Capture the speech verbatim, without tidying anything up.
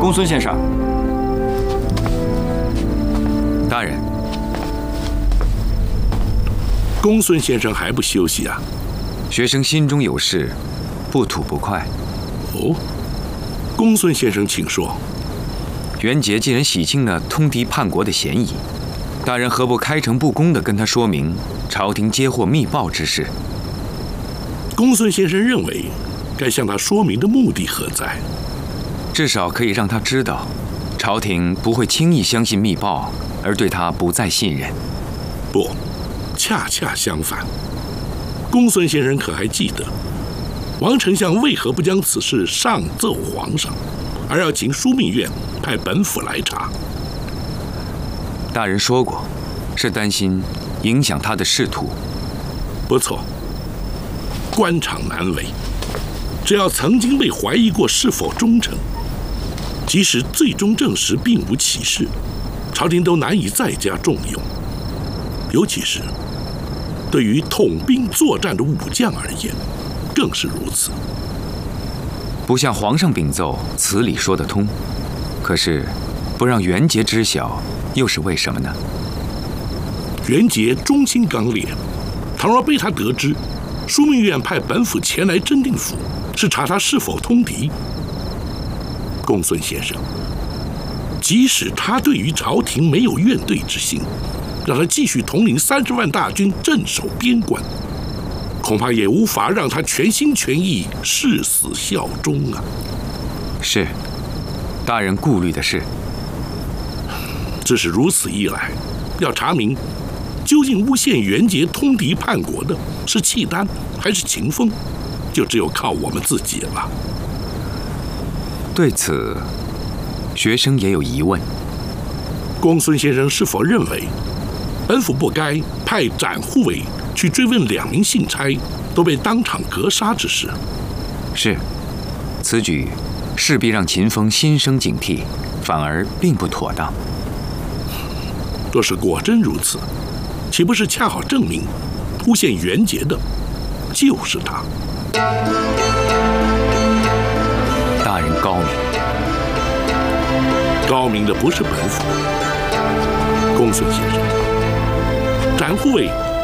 公孙先生。 大人， 公孙先生还不休息啊？ 学生心中有事，不吐不快。 哦，公孙先生，请说。 袁杰既然洗清了通敌叛国的嫌疑，大人何不开诚布公地跟他说明朝廷接获密报之事？ 公孙先生认为，该向他说明的目的何在？ 至少可以让他知道，朝廷不会轻易相信密报，而对他不再信任。 不，恰恰相反。公孙先生可还记得，王丞相为何不将此事上奏皇上，而要请枢密院派本府来查？ 大人说过，是担心影响他的仕途。 不错，官场难为，只要曾经被怀疑过是否忠诚，即使最终证实并无其事，朝廷都难以再加重用。尤其是对于统兵作战的武将而言，更是如此。 不向皇上禀奏，此理说得通。可是，不让袁杰知晓，又是为什么呢？ 袁杰忠心刚烈，倘若被他得知，枢密院派本府前来真定府，是查他是否通敌。公孙先生，即使他对于朝廷没有怨怼之心，让他继续统领三十万大军镇守边关，恐怕也无法让他全心全意誓死效忠啊。 是，大人顾虑的是。 只是如此一来，要查明究竟诬陷袁杰通敌叛国的是契丹还是秦风，就只有靠我们自己了。 对此，学生也有疑问。 公孙先生是否认为，本府不该派展护卫去追问两名信差都被当场格杀之事？ 是，此举势必让秦风心生警惕，反而并不妥当。 若是果真如此，岂不是恰好证明诬陷袁杰的就是他？ 大人高明， 高明的不是本府，公孙先生，展护卫